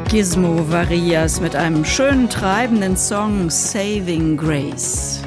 Gizmo Varias mit einem schönen, treibenden Song Saving Grace.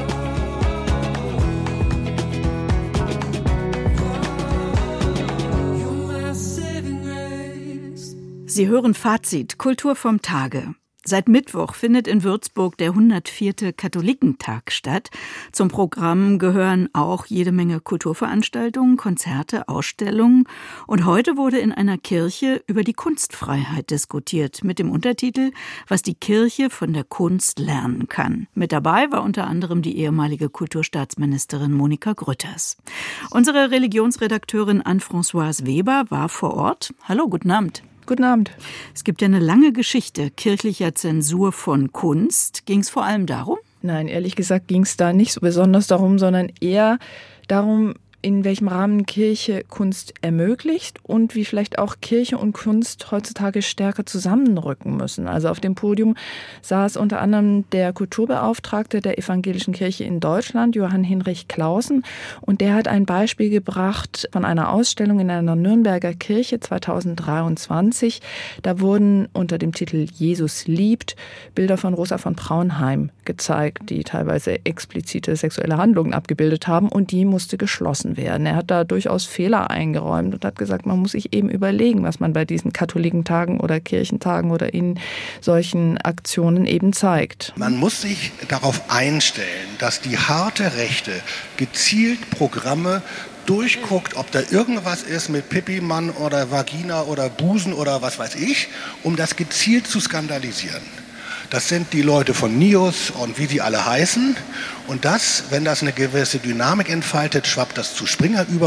Sie hören Fazit, Kultur vom Tage. Seit Mittwoch findet in Würzburg der 104. Katholikentag statt. Zum Programm gehören auch jede Menge Kulturveranstaltungen, Konzerte, Ausstellungen. Und heute wurde in einer Kirche über die Kunstfreiheit diskutiert, mit dem Untertitel »Was die Kirche von der Kunst lernen kann«. Mit dabei war unter anderem die ehemalige Kulturstaatsministerin Monika Grütters. Unsere Religionsredakteurin Anne-Françoise Weber war vor Ort. Hallo, guten Abend. Guten Abend. Es gibt ja eine lange Geschichte kirchlicher Zensur von Kunst. Ging es vor allem darum? Nein, ehrlich gesagt ging es da nicht so besonders darum, sondern eher darum, in welchem Rahmen Kirche Kunst ermöglicht und wie vielleicht auch Kirche und Kunst heutzutage stärker zusammenrücken müssen. Also auf dem Podium saß unter anderem der Kulturbeauftragte der Evangelischen Kirche in Deutschland, Johann Hinrich Clausen, und der hat ein Beispiel gebracht von einer Ausstellung in einer Nürnberger Kirche 2023. Da wurden unter dem Titel Jesus liebt Bilder von Rosa von Braunheim gezeigt, die teilweise explizite sexuelle Handlungen abgebildet haben, und die musste geschlossen werden. Er hat da durchaus Fehler eingeräumt und hat gesagt, man muss sich eben überlegen, was man bei diesen Katholikentagen oder Kirchentagen oder in solchen Aktionen eben zeigt. Man muss sich darauf einstellen, dass die harte Rechte gezielt Programme durchguckt, ob da irgendwas ist mit Pipi-Mann oder Vagina oder Busen oder was weiß ich, um das gezielt zu skandalisieren. Das sind die Leute von NIOS und wie sie alle heißen. Und das, wenn das eine gewisse Dynamik entfaltet, schwappt das zu Springer über.